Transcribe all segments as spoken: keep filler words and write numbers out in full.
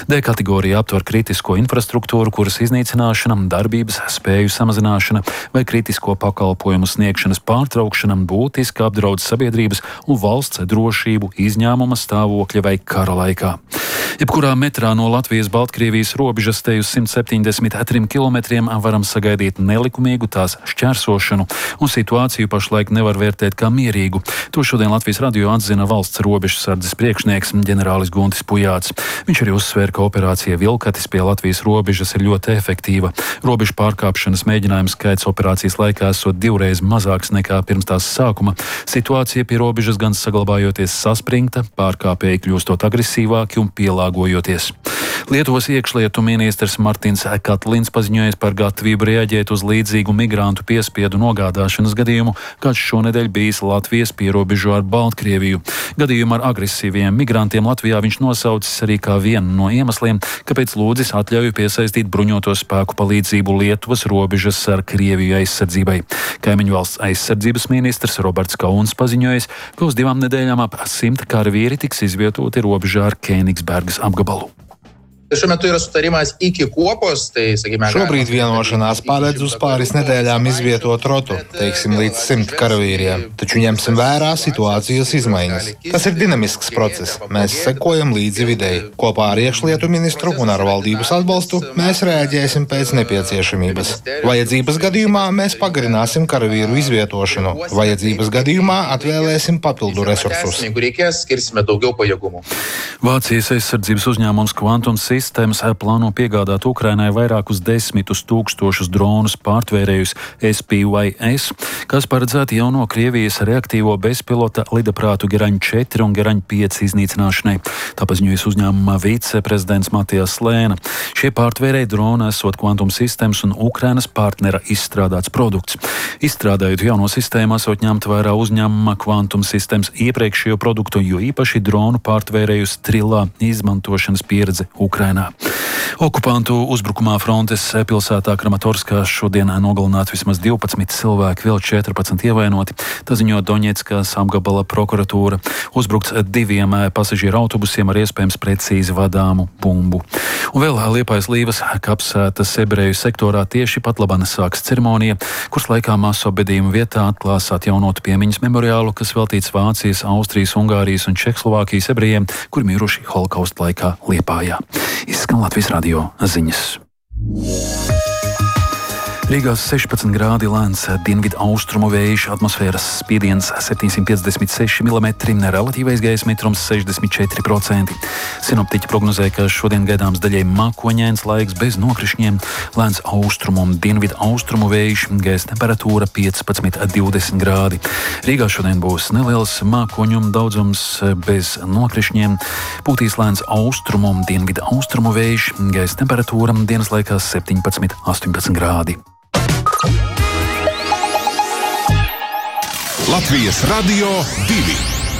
D kategorija aptver kritisko infrastruktūru, kuras iznīcināšana, darbības spēju samazināšana vai kritisko pakalpojumu sniegšanas pārtraukšana būtiski apdraud sabiedrības un valsts drošību izņēmuma stāvokļa vai kara laikā. Jebkurā metrā no Latvijas-Baltkrievijas robežas te uz simt septiņdesmit trim kilometriem varam sagaidīt nelikumīgu tās šķērsošanu, un situāciju pašlaik nevar vērtēt kā mierīgu. To šodien Latvijas radio atzina valsts robežsardzes priekšnieks ģenerālis Guntis Pujāts. Viņš arī uzsvēra, ka operācija Vilkatis pie Latvijas robežas ir ļoti efektīva. Robežu pārkāpšanas mēģinājumu skaits operācijas laikā esot divreiz mazāks nekā pirms tās sākuma. Situācija pie robežas gan saglabājoties saspringta, pārkāpēji kļūstot agresīvāki un pielāgojoties. Lietuvas iekšlietu ministrs Martins Katlins paziņoja par gatavību reaģēt uz līdzīgu migrantu piespiedu nogādāšanas gadījumu, kāds šonedēļ bijis Latvijas pierobežu ar Baltkrieviju. Gadījumu ar agresīviem migrantiem Latvijā viņš nosaucis arī kā vienu no iemesliem, kāpēc lūdzis atļauju piesaistīt bruņoto spēku palīdzību Lietuvas robežas ar Krieviju aizsardzībai. Kaimiņu valsts aizsardzības ministrs Roberts Kauns paziņojis, ka uz divām nedēļām ap simt karavīri tiks izvietoti robežā ar Kēnigsbergas apgabalu. Šobrīd vienošanās paredz uz pāris nedēļām izvietot rotu, teiksim, līdz simt karavīriem, taču ņemsim vērā situācijas izmaiņas. Tas ir dinamisks process, mēs sekojam līdzi videi. Kopā ar iekšlietu ministru un ar valdības atbalstu mēs reaģēsim pēc nepieciešamības. Vajadzības gadījumā mēs pagarināsim karavīru izvietošanu, vajadzības gadījumā atvēlēsim papildu resursus. Vācijas aizsardzības uzņēmums Quantum Systems plāno piegādāt Ukrainai vairākus desmitus tūkstošus dronus pārtvērējus S P Y S, kas paredzēti jauno Krievijas reaktīvo bezpilota lidaprātu Geraņ četri un Geraņ pieci iznīcināšanai. Tā paziņojas uzņēmuma viceprezidents Matijas Lēna. Šie pārtvērēji droni esot Quantum Systems un Ukrainas partnera izstrādāts produkts. Izstrādājot jauno sistēmu, esot ņemt vērā uzņēmuma Quantum Systems iepriekšējo produktu, jo īpaši dronu pārtvērēju Strilā izmantošanas pieredze Ukrainā. Okupantu uzbrukumā frontes pilsētā Kramatorskā šodien nogalināti vismaz divpadsmit cilvēki, vēl četrpadsmit ievainoti. Tā ziņo Doņetskas apgabala prokuratūra. Uzbrukts diviem pasažieru autobusiem ar iespējams precīzi vadāmu bumbu. Un vēl Liepājas Līvas kapsētas ebreju sektorā tieši pat labāk sāks ceremonija, kuras laikā masu apbedījumu vietā atklās atjaunotu piemiņas memoriālu, kas veltīts Vācijas, Austrijas, Ungārijas un Čehoslovākijas ebrejiem, kuri miruši holokausta laikā Liepājā. Izskan Latvijas radio ziņas. Rīgā sešpadsmit grādi lēns dienvidu austrumu vējš, atmosfēras spiediens septiņsimt piecdesmit seši milimetri, relatīvais gaisa mitrums sešdesmit četri procenti. Sinoptiķi prognozē, ka šodien gaidāms daļai mākoņains laiks bez nokrišņiem, lēns austrumu un dienvidu austrumu vējš, gaisa temperatūra piecpadsmit līdz divdesmit grādi. Rīgā šodien būs neliels mākoņu daudzums bez nokrišņiem, pūtīs lēns austrumu un dienvidu austrumu vējš, gaisa temperatūra dienas laikā septiņpadsmit līdz astoņpadsmit grādi. Latvijas radio divi.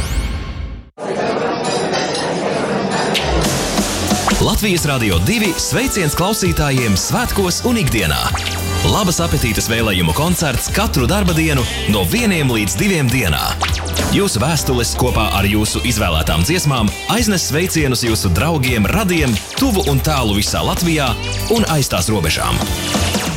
Latvijas radio divi sveiciens klausītājiem svētkos un ikdienā. Labas apetītes vēlējumu koncerts katru darba dienu no vieniem līdz diviem dienā. Jūsu vēstules kopā ar jūsu izvēlētām dziesmām aiznes sveicienus jūsu draugiem, radiem, tuvu un tālu visā Latvijā un aiz tās robežām.